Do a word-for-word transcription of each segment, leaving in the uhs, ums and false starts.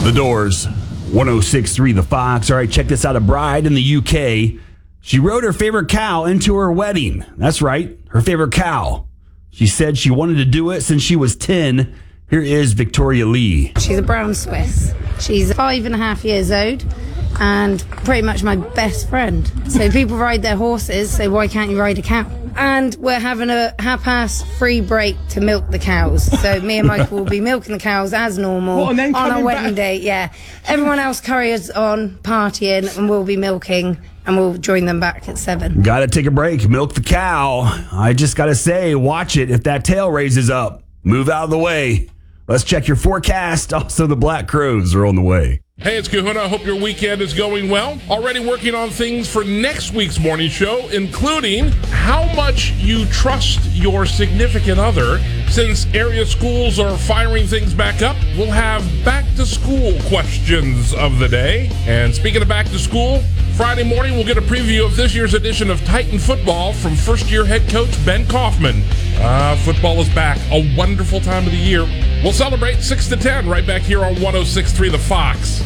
The Doors, one oh six point three The Fox. All right, check this out. A bride in the U K. She rode her favorite cow into her wedding. That's right, her favorite cow. She said she wanted to do it since she was ten. Here is Victoria Lee. She's a brown Swiss. She's five and a half years old and pretty much my best friend. So people ride their horses, so why can't you ride a cow? And we're having a half-past free break to milk the cows. So me and Michael will be milking the cows as normal what, on our wedding back? day. Yeah. Everyone else carries on, partying, and we'll be milking, and we'll join them back at seven. Got to take a break. Milk the cow. I just got to say, watch it. If that tail raises up, move out of the way. Let's check your forecast. Also, the Black Crows are on the way. Hey, it's Kahuna. Hope your weekend is going well. Already working on things for next week's morning show, including how much you trust your significant other. Since area schools are firing things back up, we'll have back-to-school questions of the day. And speaking of back-to-school, Friday morning we'll get a preview of this year's edition of Titan Football from first-year head coach Ben Kaufman. Ah, uh, football is back. A wonderful time of the year. We'll celebrate six to ten right back here on one oh six point three The Fox.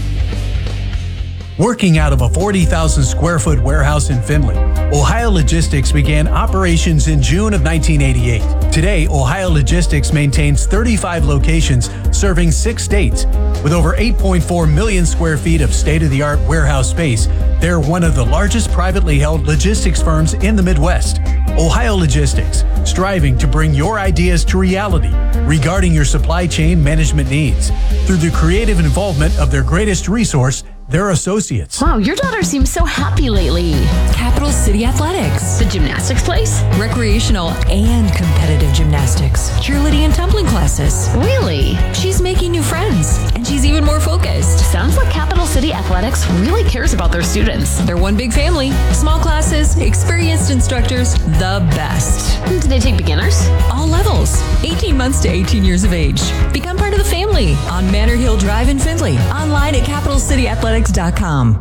Working out of a forty thousand square foot warehouse in Findlay, Ohio Logistics began operations in June of nineteen eighty-eight. Today, Ohio Logistics maintains thirty-five locations serving six states. With over eight point four million square feet of state-of-the-art warehouse space, they're one of the largest privately held logistics firms in the Midwest. Ohio Logistics, striving to bring your ideas to reality regarding your supply chain management needs through the creative involvement of their greatest resource, their associates. Wow, your daughter seems so happy lately. Capital City Athletics. The gymnastics place? Recreational and competitive gymnastics. Cheerleading and tumbling classes. Really? She's making new friends, and she's even more focused. Sounds like Capital City Athletics really cares about their students. They're one big family. Small classes, experienced instructors, the best. Do they take beginners? All levels. eighteen months to eighteen years of age. Become part of the family on Manor Hill Drive in Findlay. Online at capital city athletics dot com.